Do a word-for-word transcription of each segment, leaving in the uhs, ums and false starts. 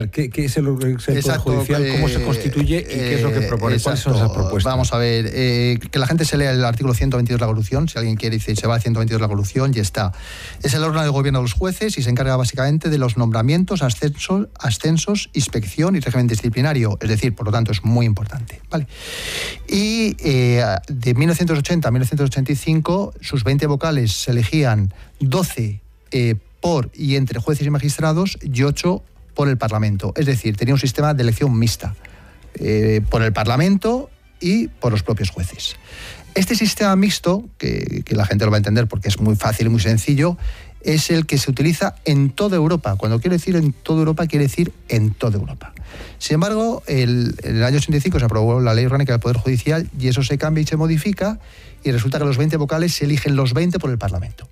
¿Qué, qué es el, el exacto, Poder Judicial? ¿Cómo se constituye y qué es lo que propone? Exacto. ¿Cuáles son esas propuestas? Vamos a ver, eh, que la gente se lea el artículo ciento veintidós de la Constitución, si alguien quiere dice, se va al ciento veintidós de la Constitución y está. Es el órgano de gobierno de los jueces y se encarga básicamente de los nombramientos, ascensos, ascensos, inspección y régimen disciplinario, es decir, por lo tanto es muy importante, ¿vale? Y eh, de mil novecientos ochenta a mil novecientos ochenta y cinco sus veinte vocales se elegían doce eh, por y entre jueces y magistrados y ocho por el Parlamento, es decir, tenía un sistema de elección mixta, eh, por el Parlamento y por los propios jueces. Este sistema mixto, que, que la gente lo va a entender porque es muy fácil y muy sencillo, es el que se utiliza en toda Europa. Cuando quiero decir en toda Europa, quiere decir en toda Europa. Sin embargo, el, en el año ochenta y cinco se aprobó la Ley Orgánica del Poder Judicial y eso se cambia y se modifica y resulta que los veinte vocales se eligen los veinte por el Parlamento.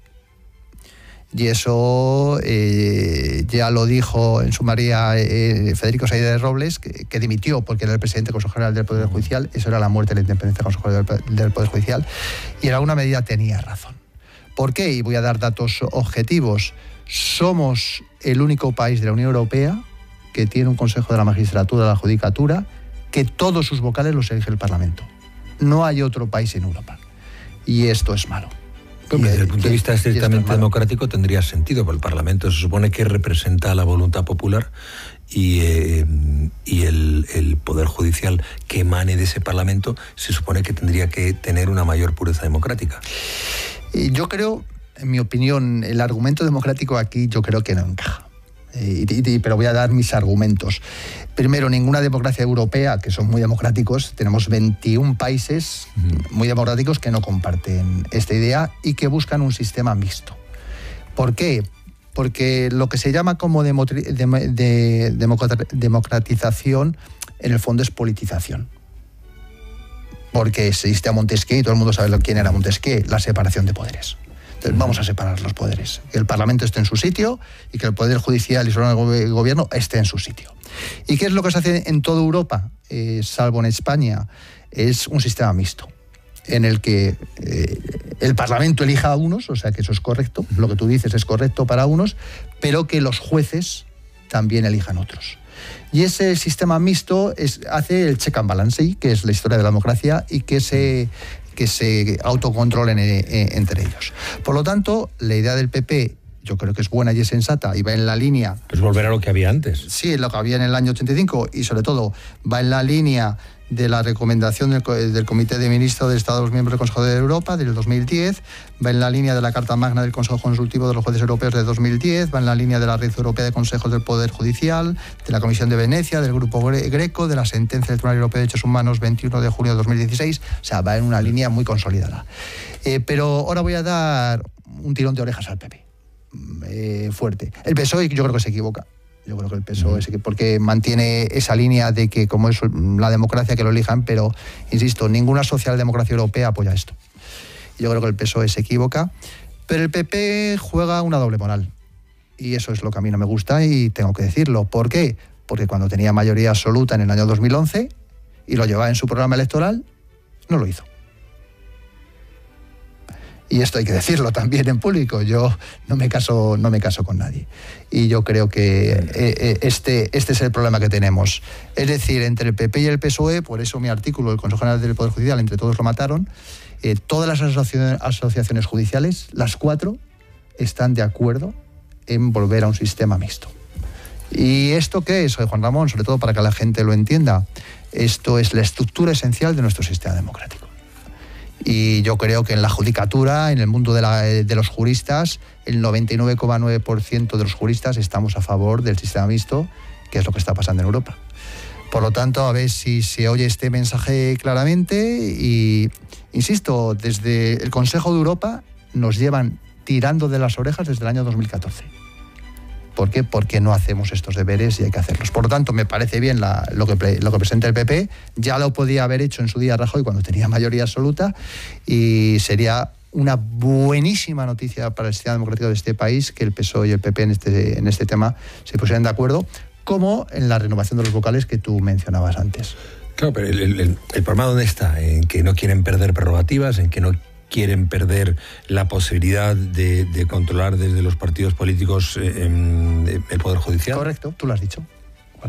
Y eso eh, ya lo dijo en su mayoría eh, Federico Saide de Robles, que, que dimitió porque era el presidente del Consejo General del Poder Judicial. Eso era la muerte de la independencia del Consejo General del Poder Judicial. Y en alguna medida tenía razón. ¿Por qué? Y voy a dar datos objetivos. Somos el único país de la Unión Europea que tiene un Consejo de la Magistratura, de la Judicatura, que todos sus vocales los elige el Parlamento. No hay otro país en Europa. Y esto es malo. Pero desde el punto de vista estrictamente democrático tendría sentido, porque el Parlamento se supone que representa la voluntad popular y, eh, y el, el Poder Judicial que emane de ese Parlamento se supone que tendría que tener una mayor pureza democrática. Yo creo, en mi opinión, el argumento democrático aquí yo creo que no encaja. Eh, y, y, pero voy a dar mis argumentos. Primero, ninguna democracia europea, que son muy democráticos, tenemos veintiún países uh-huh. muy democráticos que no comparten esta idea y que buscan un sistema mixto. ¿Por qué? Porque lo que se llama como demo, de, de, de, democratización, en el fondo es politización. Porque existe a Montesquieu y todo el mundo sabe quién era Montesquieu, la separación de poderes. Entonces, vamos a separar los poderes. Que el Parlamento esté en su sitio y que el Poder Judicial y su gobierno esté en su sitio. ¿Y qué es lo que se hace en toda Europa, eh, salvo en España? Es un sistema mixto, en el que eh, el Parlamento elija a unos, o sea que eso es correcto, lo que tú dices es correcto para unos, pero que los jueces también elijan otros. Y ese sistema mixto es, hace el check and balance, que es la historia de la democracia, y que se... que se autocontrolen eh, entre ellos. Por lo tanto, la idea del P P yo creo que es buena y es sensata y va en la línea... Pues volver a lo que había antes. Sí, lo que había en el año ochenta y cinco y sobre todo va en la línea de la recomendación del, del Comité de Ministros de Estados Miembros del Consejo de Europa del dos mil diez, va en la línea de la Carta Magna del Consejo Consultivo de los Jueces Europeos de dos mil diez, va en la línea de la Red Europea de Consejos del Poder Judicial, de la Comisión de Venecia, del Grupo Greco, de la sentencia del Tribunal Europeo de Derechos Humanos veintiuno de junio de dos mil dieciséis, o sea, va en una línea muy consolidada. Eh, pero ahora voy a dar un tirón de orejas al P P, eh, fuerte. El P S O E yo creo que se equivoca. Yo creo que el P S O E, uh-huh. porque mantiene esa línea de que como es la democracia que lo elijan, pero, insisto, ninguna socialdemocracia europea apoya esto. Yo creo que el P S O E se equivoca, pero el P P juega una doble moral. Y eso es lo que a mí no me gusta y tengo que decirlo. ¿Por qué? Porque cuando tenía mayoría absoluta en el año dos mil once y lo llevaba en su programa electoral, no lo hizo. Y esto hay que decirlo también en público. Yo no me caso, no me caso con nadie. Y yo creo que eh, este, este es el problema que tenemos. Es decir, entre el P P y el P S O E, por eso mi artículo, el Consejo General del Poder Judicial, entre todos lo mataron, eh, todas las asociaciones, asociaciones judiciales, las cuatro, están de acuerdo en volver a un sistema mixto. ¿Y esto qué es, Juan Ramón? Sobre todo para que la gente lo entienda. Esto es la estructura esencial de nuestro sistema democrático. Y yo creo que en la judicatura, en el mundo de, la, de los juristas, el noventa y nueve coma nueve por ciento de los juristas estamos a favor del sistema mixto, que es lo que está pasando en Europa. Por lo tanto, a ver si se oye este mensaje claramente y, insisto, desde el Consejo de Europa nos llevan tirando de las orejas desde el año dos mil catorce. ¿Por qué? Porque no hacemos estos deberes y hay que hacerlos. Por lo tanto, me parece bien la, lo, que, lo que presenta el P P. Ya lo podía haber hecho en su día Rajoy cuando tenía mayoría absoluta y sería una buenísima noticia para el sistema democrático de este país que el P S O E y el P P en este, en este tema se pusieran de acuerdo, como en la renovación de los vocales que tú mencionabas antes. Claro, pero el, el, el problema ¿dónde está? En que no quieren perder prerrogativas, en que no quieren perder la posibilidad de, de controlar desde los partidos políticos eh, el Poder Judicial. Correcto, tú lo has dicho.